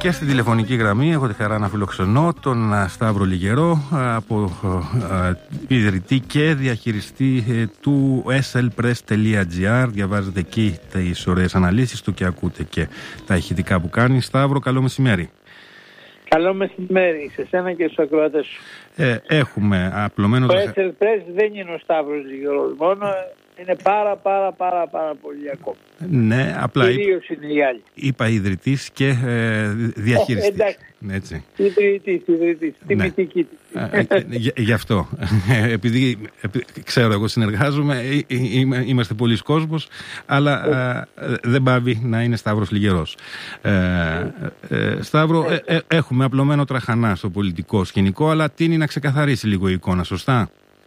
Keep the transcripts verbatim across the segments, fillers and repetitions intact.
Και στην τηλεφωνική γραμμή έχω τη χαρά να φιλοξενώ τον Σταύρο Λιγερό, από ιδρυτή και διαχειριστή του ες ελ πρες τελεία τζι άρ. Διαβάζετε εκεί τις ωραίες αναλύσεις του και ακούτε και τα ηχητικά που κάνει. Σταύρο, καλό μεσημέρι. Καλό μεσημέρι σε σένα και στους ακροατές σου. Ε, έχουμε απλωμένο... Το ες ελ πρες δεν είναι ο Σταύρος Λιγερός μόνο, είναι πάρα πάρα πάρα πάρα πολύ ακόμα. Ναι, απλά Κυρίως είναι οι άλλοι. Είπα ιδρυτής και ε, διαχειριστής. Ε, εντάξει. Έτσι. Ιδρυτής, ιδρυτής, τιμητική της. Γι' αυτό, επειδή, επειδή ξέρω εγώ συνεργάζομαι, είμαστε πολλοί κόσμος, αλλά ε, δεν πάβει να είναι Σταύρος Λιγερός. Ε, ε, Σταύρο, ε, ε, έχουμε απλωμένο τραχανά στο πολιτικό σκηνικό, αλλά τείνει να ξεκαθαρίσει λίγο η εικόνα, σωστά?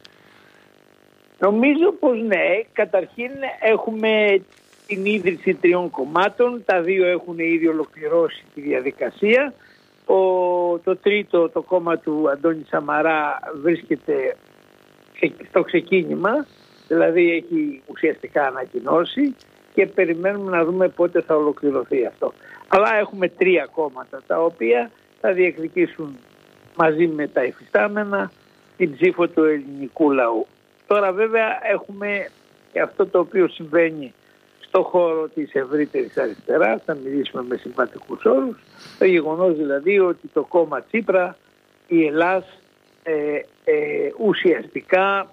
Νομίζω πως ναι. Καταρχήν έχουμε την ίδρυση τριών κομμάτων. Τα δύο έχουν ήδη ολοκληρώσει τη διαδικασία. Ο, το τρίτο, το κόμμα του Αντώνη Σαμαρά, βρίσκεται στο ξεκίνημα. Δηλαδή έχει ουσιαστικά ανακοινώσει και περιμένουμε να δούμε πότε θα ολοκληρωθεί αυτό. Αλλά έχουμε τρία κόμματα τα οποία θα διεκδικήσουν μαζί με τα υφιστάμενα την ψήφο του ελληνικού λαού. Τώρα βέβαια έχουμε και αυτό το οποίο συμβαίνει στο χώρο της ευρύτερης αριστεράς, θα μιλήσουμε με συμβατικούς όρους, το γεγονός δηλαδή ότι το κόμμα Τσίπρα, η Ελλάς, ε, ε, ουσιαστικά α,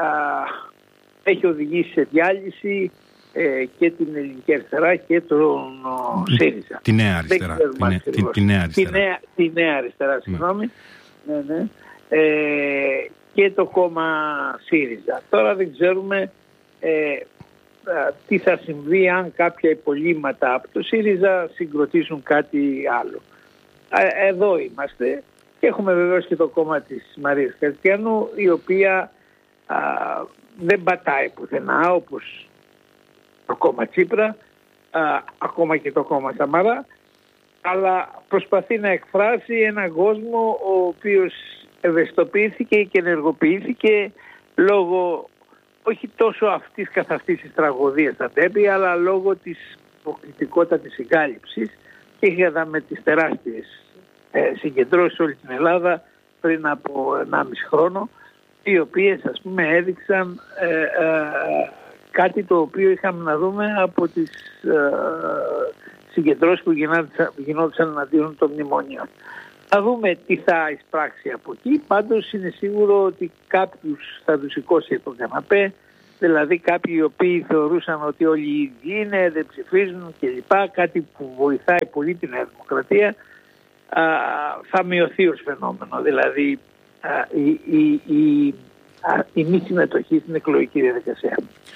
έχει οδηγήσει σε διάλυση ε, και την ελληνική αριστερά και τον ΣΥΡΙΖΑ. Τη νέα αριστερά. Τη, τη, τη νέα αριστερά. Τη νέα, τη νέα αριστερά, συγγνώμη. Ναι, ναι. Ε, και το κόμμα ΣΥΡΙΖΑ. Τώρα δεν ξέρουμε ε, τι θα συμβεί αν κάποια υπολείμματα από το ΣΥΡΙΖΑ συγκροτήσουν κάτι άλλο. Ε, εδώ είμαστε και έχουμε βεβαίως και το κόμμα της Μαρίας Χριστιανού, η οποία α, δεν πατάει πουθενά όπως το κόμμα Τσίπρα, α, ακόμα και το κόμμα Σαμαρά, αλλά προσπαθεί να εκφράσει έναν κόσμο ο οποίος ευαισθητοποιήθηκε και ενεργοποιήθηκε λόγω όχι τόσο αυτής καθ' αυτής της τραγωδίας θα πρέπει, αλλά λόγω της υποκλητικότητας της συγκάλυψης, και είδαμε τις τεράστιες ε, συγκεντρώσεις όλη την Ελλάδα πριν από ενάμιση χρόνο, οι οποίες ας πούμε έδειξαν ε, ε, κάτι το οποίο είχαμε να δούμε από τις ε, συγκεντρώσεις που γινόντουσαν εναντίον των μνημονίων. Θα δούμε τι θα εισπράξει από εκεί. Πάντως είναι σίγουρο ότι κάποιους θα τους σηκώσει τον καναπέ, δηλαδή κάποιοι οι οποίοι θεωρούσαν ότι όλοι οι ίδιοι είναι, δεν ψηφίζουν κλπ. Κάτι που βοηθάει πολύ την Νέα Δημοκρατία, α, θα μειωθεί ως φαινόμενο. Δηλαδή α, η, η, η, α, η μη συμμετοχή στην εκλογική διαδικασία.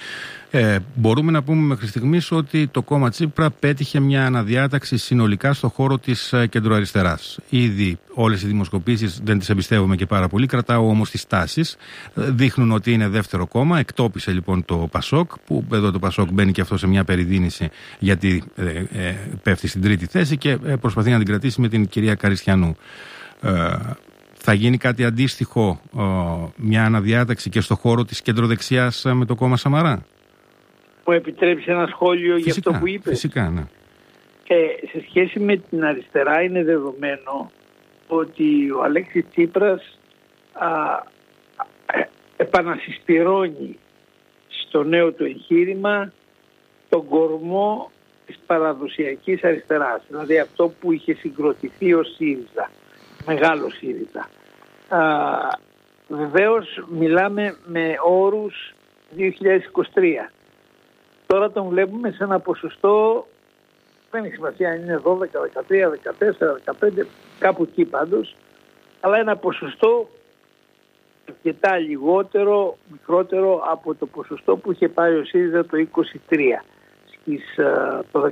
Ε, μπορούμε να πούμε μέχρι στιγμής ότι το κόμμα Τσίπρα πέτυχε μια αναδιάταξη συνολικά στο χώρο της κεντροαριστεράς. Ήδη όλες οι δημοσκοπήσεις, δεν τις εμπιστεύομαι και πάρα πολύ, κρατάω όμως τις τάσεις, δείχνουν ότι είναι δεύτερο κόμμα. Εκτόπισε λοιπόν το Πασόκ, που εδώ το Πασόκ μπαίνει και αυτό σε μια περιδίνηση, γιατί ε, ε, πέφτει στην τρίτη θέση και ε, προσπαθεί να την κρατήσει με την κυρία Καριστιανού. Ε, θα γίνει κάτι αντίστοιχο, ε, μια αναδιάταξη και στο χώρο της κεντροδεξιάς με το κόμμα Σαμαρά? Μου επιτρέψει ένα σχόλιο για αυτό που είπες? Φυσικά, ναι. Ε, σε σχέση με την αριστερά είναι δεδομένο ότι ο Αλέξης Τσίπρας α, ε, επανασυσπυρώνει στο νέο του εγχείρημα τον κορμό της παραδοσιακής αριστεράς, δηλαδή αυτό που είχε συγκροτηθεί ο ΣΥΡΙΖΑ, μεγάλο ΣΥΡΙΖΑ. Α, βεβαίως μιλάμε με όρους δύο χιλιάδες είκοσι τρία. Τώρα τον βλέπουμε σε ένα ποσοστό, δεν έχει σημασία αν είναι δώδεκα, δεκατρία, δεκατέσσερα, δεκαπέντε, κάπου εκεί πάντως, αλλά ένα ποσοστό αρκετά λιγότερο, μικρότερο από το ποσοστό που είχε πάρει ο ΣΥΡΙΖΑ το είκοσι τρία. Στις, το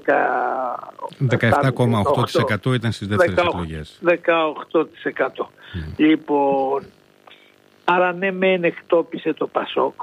δεκαεπτά κόμμα οκτώ τοις εκατό ήταν στις δεύτερες εκλογές. δεκαοκτώ τοις εκατό. Mm. Λοιπόν, άρα ναι μεν εκτόπισε το Πασόκ,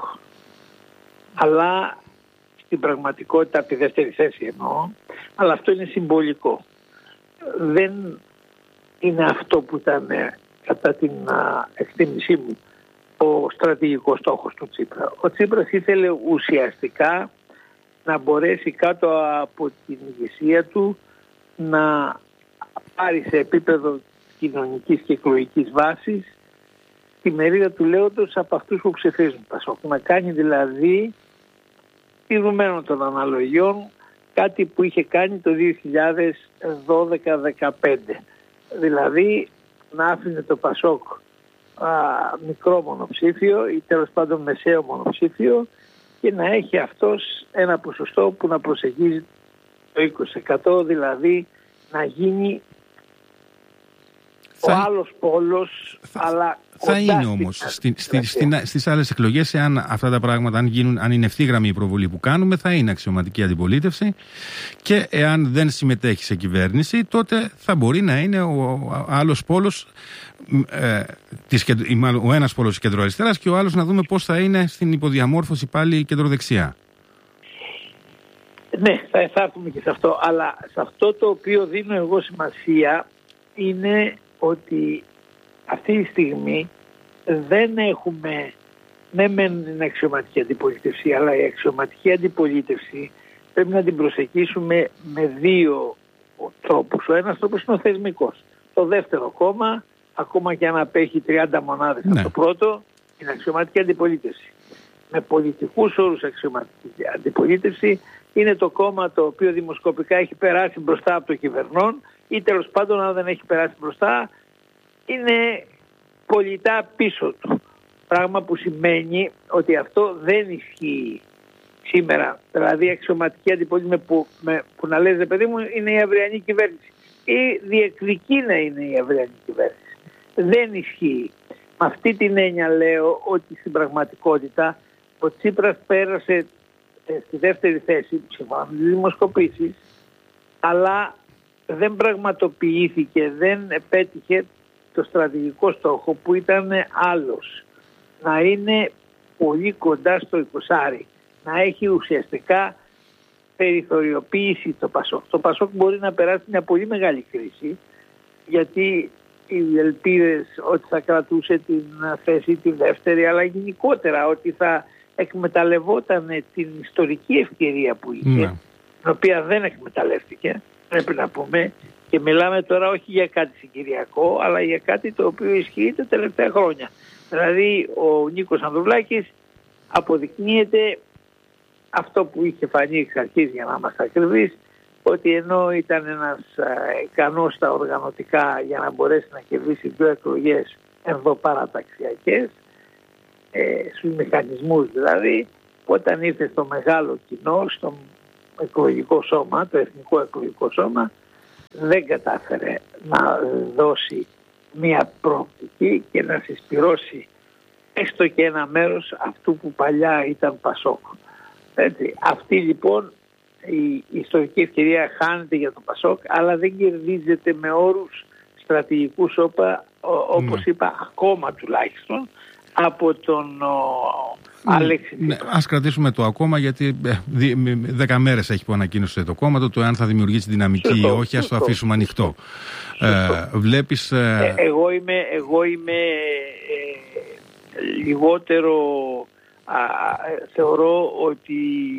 αλλά στην πραγματικότητα από τη δεύτερη θέση εννοώ, αλλά αυτό είναι συμβολικό. Δεν είναι αυτό που ήταν κατά την α, εκτίμησή μου ο στρατηγικός στόχος του Τσίπρα. Ο Τσίπρας ήθελε ουσιαστικά να μπορέσει κάτω από την ηγεσία του να πάρει σε επίπεδο κοινωνικής και εκλογικής βάσης τη μερίδα του λέοντος από αυτούς που ψηφίζουν Πασόκ. Να κάνει δηλαδή τηρουμένο των αναλογιών, κάτι που είχε κάνει το δύο χιλιάδες δώδεκα δεκαπέντε. Δηλαδή να άφηνε το Πασόκ α, μικρό μονοψήφιο ή τέλος πάντων μεσαίο μονοψήφιο και να έχει αυτός ένα ποσοστό που να προσεγγίζει το είκοσι τοις εκατό, δηλαδή να γίνει θα... ο άλλος πόλος, θα... αλλά θα είναι όμως στη, στη, στη, στις άλλες εκλογές, εάν αυτά τα πράγματα, αν, γίνουν, αν είναι ευθύγραμμη η προβολή που κάνουμε, θα είναι αξιωματική αντιπολίτευση, και εάν δεν συμμετέχει σε κυβέρνηση, τότε θα μπορεί να είναι ο, ο άλλος πόλος, ε, της, ο ένας πόλος της κεντροαριστεράς και ο άλλος, να δούμε πώς θα είναι στην υποδιαμόρφωση πάλι η κεντροδεξιά. Ναι, θα έρθουμε και σε αυτό, αλλά σε αυτό το οποίο δίνω εγώ σημασία είναι ότι αυτή τη στιγμή δεν έχουμε, ναι μεν την αξιωματική αντιπολίτευση, αλλά η αξιωματική αντιπολίτευση πρέπει να την προσεγγίσουμε με δύο τρόπους. Ο ένας τρόπος είναι ο θεσμικός. Το δεύτερο κόμμα, ακόμα και αν απέχει τριάντα μονάδες από ναι. το πρώτο, είναι αξιωματική αντιπολίτευση. Με πολιτικούς όρους αξιωματική αντιπολίτευση είναι το κόμμα το οποίο δημοσκοπικά έχει περάσει μπροστά από το κυβερνών, ή τέλος πάντων αν δεν έχει περάσει μπροστά είναι πολιτά πίσω του. Πράγμα που σημαίνει ότι αυτό δεν ισχύει σήμερα. Δηλαδή η αξιωματική αντιπολίτευση που, με, που να λες, παιδί μου, είναι η αυριανή κυβέρνηση ή διεκδικεί να είναι η αυριανή κυβέρνηση. Δεν ισχύει. Με αυτή την έννοια λέω ότι στην πραγματικότητα ο Τσίπρας πέρασε ε, στη δεύτερη θέση σύμφωνα με τις δημοσκοπήσεις, αλλά δεν πραγματοποιήθηκε, δεν επέτυχε το στρατηγικό στόχο που ήταν άλλος. Να είναι πολύ κοντά στο εικοσάρι. Να έχει ουσιαστικά περιθωριοποίηση το Πασόκ. Το Πασόκ μπορεί να περάσει μια πολύ μεγάλη κρίση, γιατί οι ελπίδες ότι θα κρατούσε την θέση τη δεύτερη, αλλά γενικότερα ότι θα εκμεταλλευόταν την ιστορική ευκαιρία που είχε, ναι. την οποία δεν εκμεταλλεύτηκε, πρέπει να πούμε, και μιλάμε τώρα όχι για κάτι συγκυριακό, αλλά για κάτι το οποίο ισχύει τα τελευταία χρόνια. Δηλαδή ο Νίκος Ανδρουλάκης αποδεικνύεται αυτό που είχε φανεί εξ αρχής, για να είμαστε ακριβείς, ότι ενώ ήταν ένας ικανός στα οργανωτικά για να μπορέσει να κερδίσει δύο εκλογές ενδοπαραταξιακές, ε, στους μηχανισμούς δηλαδή, όταν ήρθε στο μεγάλο κοινό, στο εκλογικό σώμα, το Εθνικό Εκλογικό Σώμα, δεν κατάφερε να δώσει μία προοπτική και να συσπυρώσει έστω και ένα μέρος αυτού που παλιά ήταν Πασόκ. Έτσι, αυτή λοιπόν η ιστορική ευκαιρία χάνεται για το Πασόκ, αλλά δεν κερδίζεται με όρους στρατηγικούς όπα, όπως ναι. είπα, ακόμα τουλάχιστον από τον ο, ναι, Αλέξη ναι, ας κρατήσουμε το ακόμα, γιατί δέκα μέρες έχει που ανακοίνωσε το κόμμα, το αν θα δημιουργήσει δυναμική ή όχι, ας το αφήσουμε ανοιχτό. Ε, βλέπεις... Ε... Ε, εγώ είμαι, εγώ είμαι ε, λιγότερο α, θεωρώ ότι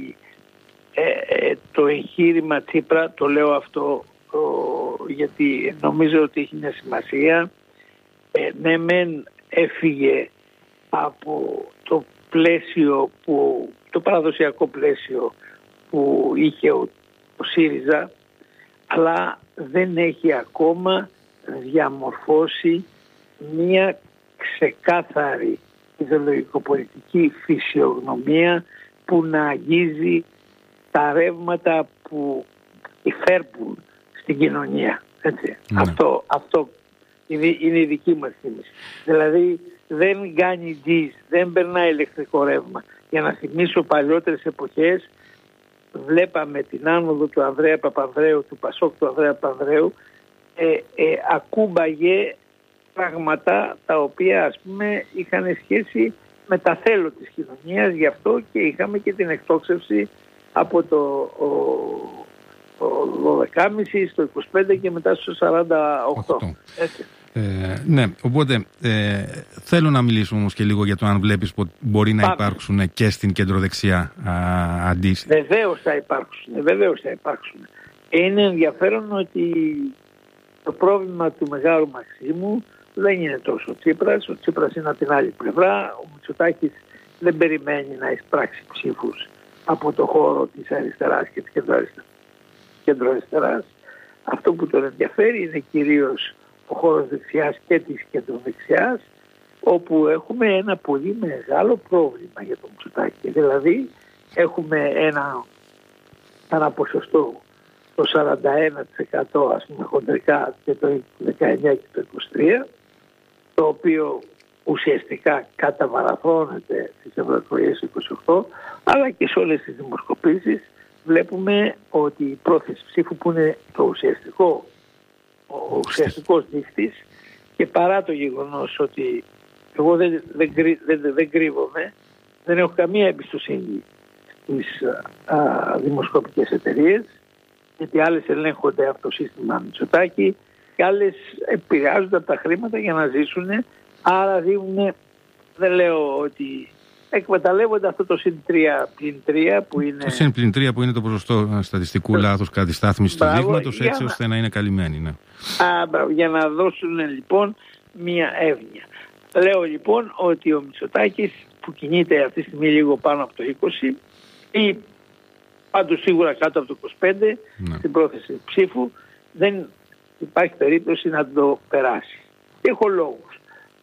ε, ε, το εγχείρημα Τσίπρα, το λέω αυτό ο, γιατί νομίζω ότι έχει μια σημασία, ε, ναι μεν έφυγε από το πλαίσιο που, το παραδοσιακό πλαίσιο που είχε ο, ο ΣΥΡΙΖΑ, αλλά δεν έχει ακόμα διαμορφώσει μία ξεκάθαρη ιδεολογικοπολιτική φυσιογνωμία που να αγγίζει τα ρεύματα που υφέρπουν στην κοινωνία. Έτσι. Ναι. Αυτό, αυτό είναι, είναι η δική μας θύμηση. Δηλαδή δεν κάνει τζις, δεν περνάει ηλεκτρικό ρεύμα. Για να θυμίσω παλιότερες εποχές, βλέπαμε την άνοδο του Ανδρέα Παπανδρέου, του Πασόκ του Ανδρέα Παπανδρέου, ε, ε, ακούμπαγε πράγματα τα οποία ας πούμε είχαν σχέση με τα θέλω της κοινωνίας, γι' αυτό και είχαμε και την εκτόξευση από το ο, ο δώδεκα κόμμα πέντε στο είκοσι πέντε και μετά στο σαράντα οκτώ. Έτσι. Ε, ναι, οπότε ε, θέλω να μιλήσουμε όμως και λίγο για το αν βλέπεις ότι μπορεί να Πάμε. υπάρξουν και στην κεντροδεξιά αντίστοιχα. Βεβαίως θα υπάρξουν, βεβαίως θα υπάρξουν. Είναι ενδιαφέρον ότι το πρόβλημα του Μεγάλου Μαξίμου δεν είναι τόσο ο Τσίπρας. Ο Τσίπρας είναι από την άλλη πλευρά. Ο Μητσοτάκης δεν περιμένει να εισπράξει ψήφους από το χώρο της αριστεράς και της κεντροαριστεράς. Αυτό που τον ενδιαφέρει είναι κυρίως ο χώρος δεξιάς και της κεντροδεξιάς, όπου έχουμε ένα πολύ μεγάλο πρόβλημα για τον Μητσοτάκη. Δηλαδή έχουμε ένα, ένα ποσοστό το σαράντα ένα τοις εκατό ας πούμε χοντρικά και το δεκαεννιά και το είκοσι τρία, το οποίο ουσιαστικά καταβαραθώνεται στις ευρωεκλογές είκοσι οκτώ, αλλά και σε όλες τις δημοσκοπήσεις βλέπουμε ότι η πρόθεση ψήφου που είναι το ουσιαστικό, ο ουσιαστικός δείκτης, και παρά το γεγονός ότι εγώ δεν, δεν, δεν, δεν κρύβομαι, δεν έχω καμία εμπιστοσύνη στις α, δημοσκοπικές εταιρείες, γιατί άλλες ελέγχονται από το σύστημα Μητσοτάκη και άλλες επηρεάζονται από τα χρήματα για να ζήσουν, άρα δίνουν, δεν λέω ότι εκμεταλλεύονται αυτό το συν τρία πλην τρία που είναι... Το συν πλην τρία που είναι το ποσοστό στατιστικού λάθος κατά τη στάθμιση του δείγματος, έτσι να... ώστε να είναι καλυμμένοι. Ναι. Α, μπράβο, για να δώσουν λοιπόν μία εύνοια. Λέω λοιπόν ότι ο Μητσοτάκης που κινείται αυτή τη στιγμή λίγο πάνω από το είκοσι ή πάντως σίγουρα κάτω από το είκοσι πέντε ναι. στην πρόθεση ψήφου, δεν υπάρχει περίπτωση να το περάσει. Έχω λόγους.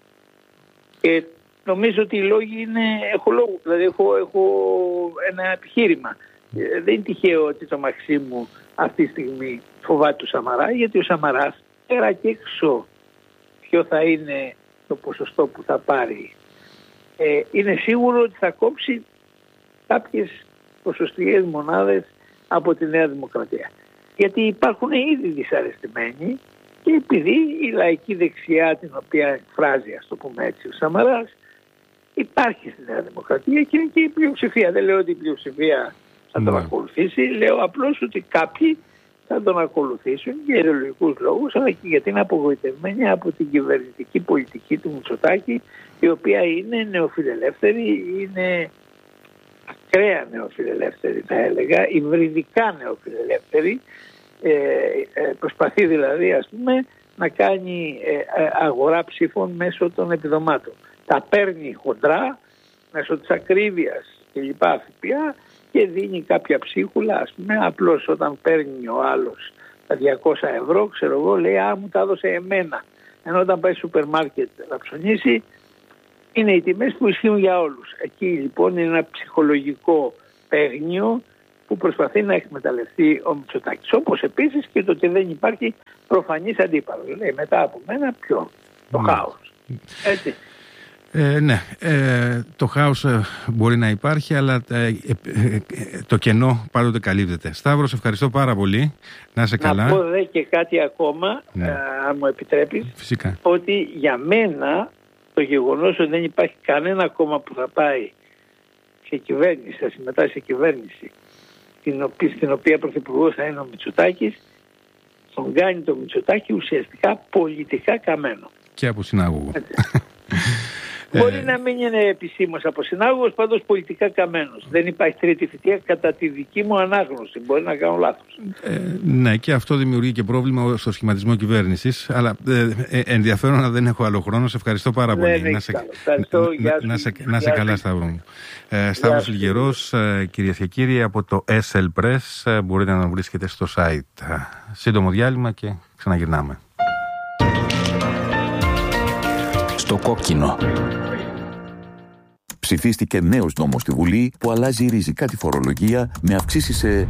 Και νομίζω ότι οι λόγοι είναι, έχω λόγους, δηλαδή έχω, έχω ένα επιχείρημα. Ε, δεν είναι τυχαίο ότι το Μαξίμου αυτή τη στιγμή φοβάται του Σαμαρά, γιατί ο Σαμαράς πέρα και έξω ποιο θα είναι το ποσοστό που θα πάρει. Ε, είναι σίγουρο ότι θα κόψει κάποιες ποσοστιαίες μονάδες από τη Νέα Δημοκρατία. Γιατί υπάρχουν ήδη δυσαρεστημένοι και επειδή η λαϊκή δεξιά την οποία εκφράζει, ας το πούμε έτσι, ο Σαμαράς, υπάρχει στη Νέα Δημοκρατία και είναι και η πλειοψηφία. Δεν λέω ότι η πλειοψηφία θα τον ακολουθήσει, λέω απλώς ότι κάποιοι θα τον ακολουθήσουν για ιδεολογικούς λόγους, αλλά και γιατί είναι απογοητευμένοι από την κυβερνητική πολιτική του Μητσοτάκη, η οποία είναι νεοφιλελεύθερη, είναι ακραία νεοφιλελεύθερη θα έλεγα, υβριδικά νεοφιλελεύθερη, ε, ε, προσπαθεί δηλαδή ας πούμε να κάνει ε, ε, αγορά ψήφων μέσω των επιδομάτων. Τα παίρνει χοντρά μέσω της ακρίβειας και λοιπά ΦΠΑ και δίνει κάποια ψίχουλα, ας πούμε, απλώς όταν παίρνει ο άλλος τα διακόσια ευρώ, ξέρω εγώ, λέει α, μου τα έδωσε εμένα. Ενώ όταν πάει στο σούπερ μάρκετ να ψωνίσει, είναι οι τιμές που ισχύουν για όλους. Εκεί λοιπόν είναι ένα ψυχολογικό παίγνιο που προσπαθεί να εκμεταλλευτεί ο Μητσοτάκης. Όπως επίσης και το ότι δεν υπάρχει προφανής αντίπαλος. Λέει μετά από μένα ποιο, το mm. χάος. Έτσι. Ε, ναι, ε, το χάος ε, μπορεί να υπάρχει, αλλά ε, ε, ε, το κενό πάντοτε καλύπτεται. Σταύρο, σε ευχαριστώ πάρα πολύ. Να είσαι καλά. Να πω δε και κάτι ακόμα, ναι. ε, αν μου επιτρέπεις. Φυσικά. Ότι για μένα το γεγονός ότι δεν υπάρχει κανένα κόμμα που θα πάει σε κυβέρνηση, θα συμμετάσχει σε κυβέρνηση, στην οποία, στην οποία πρωθυπουργός θα είναι ο Μητσοτάκης, τον κάνει το Μητσοτάκη ουσιαστικά πολιτικά καμένο. Και από συνάγωγο. Μπορεί ε... να μην είναι επισήμως από συνάγωγος, πάντως πολιτικά καμένος. Δεν υπάρχει τρίτη θητεία κατά τη δική μου ανάγνωση. Μπορεί να κάνω λάθος. Ε, ναι, και αυτό δημιουργεί και πρόβλημα στο σχηματισμό κυβέρνησης. Αλλά ε, ε, ενδιαφέρον να δεν έχω άλλο χρόνο. Σε ευχαριστώ πάρα πολύ. Ναι, να σε, ευχαριστώ. να, να, να σε, να σε καλά, Σταύρο μου. Ε, Σταύρος Λιγερός, ε, κυρίες και κύριοι, από το ες ελ Press. Ε, μπορείτε να τον βρίσκετε στο site. Ε, σύντομο διάλειμμα και ξαναγυρνάμε. Στο κόκκινο. Ψηφίστηκε νέος νόμος στη Βουλή που αλλάζει ριζικά τη φορολογία με αυξήσεις σε...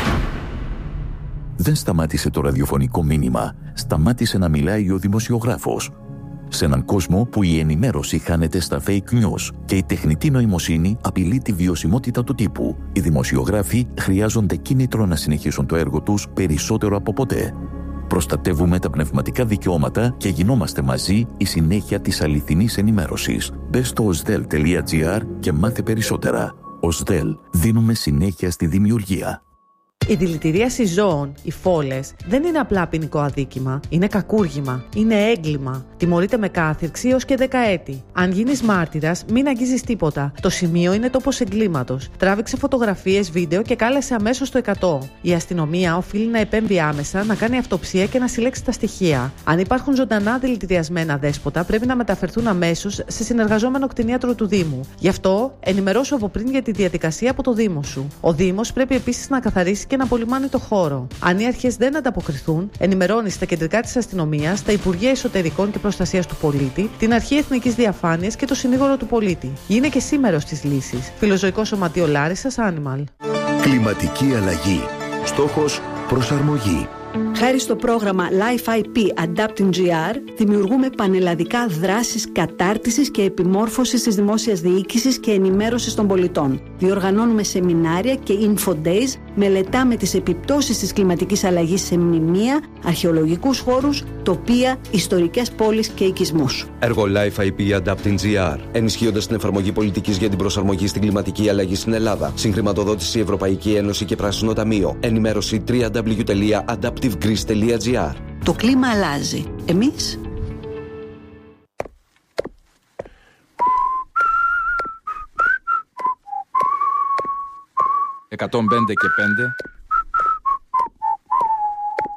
Δεν σταμάτησε το ραδιοφωνικό μήνυμα. Σταμάτησε να μιλάει ο δημοσιογράφος. Σε έναν κόσμο που η ενημέρωση χάνεται στα fake news και η τεχνητή νοημοσύνη απειλεί τη βιωσιμότητα του τύπου, οι δημοσιογράφοι χρειάζονται κίνητρο να συνεχίσουν το έργο τους περισσότερο από ποτέ. Προστατεύουμε τα πνευματικά δικαιώματα και γινόμαστε μαζί η συνέχεια της αληθινής ενημέρωσης. Μπες στο οσδέλ τελεία τζι άρ και μάθε περισσότερα. οσδέλ. Δίνουμε συνέχεια στη δημιουργία. Η δηλητηρίαση ζώων, οι φόλες, δεν είναι απλά ποινικό αδίκημα. Είναι κακούργημα, είναι έγκλημα. Τιμωρείται με κάθυρξη έως και δέκα έτη. Αν γίνεις μάρτυρας, μην αγγίζεις τίποτα. Το σημείο είναι τόπος εγκλήματος. Τράβηξε φωτογραφίες, βίντεο και κάλεσε αμέσως το εκατό. Η αστυνομία οφείλει να επέμβει άμεσα, να κάνει αυτοψία και να συλλέξει τα στοιχεία. Αν υπάρχουν ζωντανά δηλητηριασμένα δέσποτα, πρέπει να μεταφερθούν αμέσως σε συνεργαζόμενο κτηνίατρο του Δήμου. Γι' αυτό, ενημερώσου από πριν για τη διαδικασία από το Δήμο σου. Ο Δήμος πρέπει επίσης να καθαρίσει και να απολυμάνει το χώρο. Αν οι αρχές δεν ανταποκριθούν, ενημερώνει στα κεντρικά της αστυνομίας, τα Υπουργεία Εσωτερικών και Προστασίας του Πολίτη, την Αρχή Εθνικής Διαφάνειας και το Συνήγορο του Πολίτη. Είναι και σήμερος της λύσης. Φιλοζωικό Σωματείο Λάρισσας, Animal. Κλιματική αλλαγή. Στόχος προσαρμογή. Χάρη στο πρόγραμμα Life άι πι Adapting τζι αρ, δημιουργούμε πανελλαδικά δράσεις κατάρτισης και επιμόρφωσης της δημόσιας διοίκησης και ενημέρωσης των πολιτών. Διοργανώνουμε σεμινάρια και info days, μελετάμε τις επιπτώσεις της κλιματικής αλλαγής σε μνημεία, αρχαιολογικούς χώρους, τοπία, ιστορικές πόλεις και οικισμούς. Έργο Life άι πι Adapting τζι αρ, ενισχύοντας την εφαρμογή πολιτικής για την προσαρμογή στην κλιματική αλλαγή στην Ελλάδα. Συγχρηματοδότηση Ευρωπαϊκή Ένωση και Πράσινο Ταμείο. Ενημέρωση double-u double-u double-u τελεία adaptive greece τελεία τζι αρ. Το κλίμα αλλάζει. Εμείς εκατόν πέντε και πέντε